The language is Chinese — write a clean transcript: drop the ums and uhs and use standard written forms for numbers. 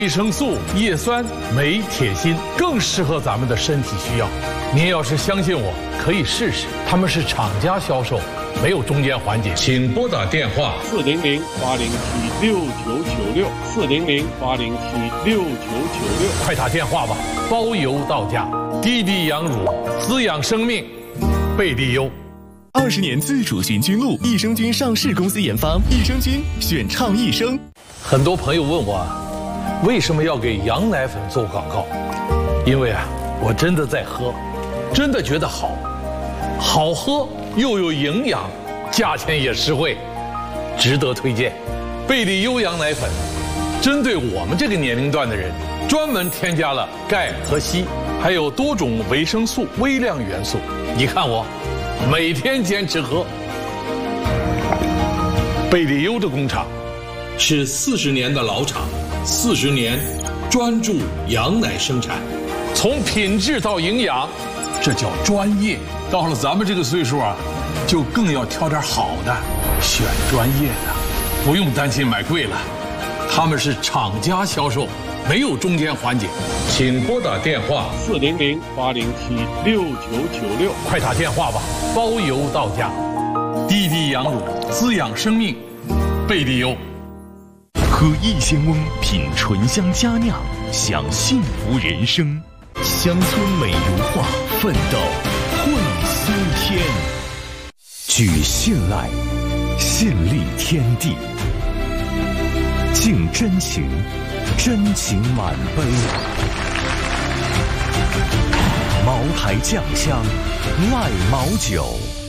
维生素、叶酸、镁、铁、锌，更适合咱们的身体需要。您要是相信我，可以试试。他们是厂家销售，没有中间环节。请拨打电话400-807-6996，400-807-6996，快打电话吧，包邮到家。滴滴羊乳，滋养生命，贝蒂优。 20年自主循菌露，益生菌上市公司研发，益生菌选倡益生。 很多朋友问我，为什么要给羊奶粉做广告？因为我真的在喝，真的觉得好，好喝又有营养，价钱也实惠，值得推荐。贝蒂优羊奶粉，针对我们这个年龄段的人，专门添加了钙和硒，还有多种维生素、微量元素。你看我，每天坚持喝。贝蒂优的工厂是40年的老厂，40年专注羊奶生产，从品质到营养，这叫专业。到了咱们这个岁数就更要挑点好的，选专业的，不用担心买贵了。他们是厂家销售，没有中间环节。请拨打电话400-807-6996，快打电话吧，包邮到家。滴滴羊乳，滋养生命，贝蒂优。 喝益鲜翁，品醇香佳酿，享幸福人生。乡村美如画，奋斗会苏天。举信赖，信立天地。敬真情，真情满杯。茅台酱香，赖茅酒。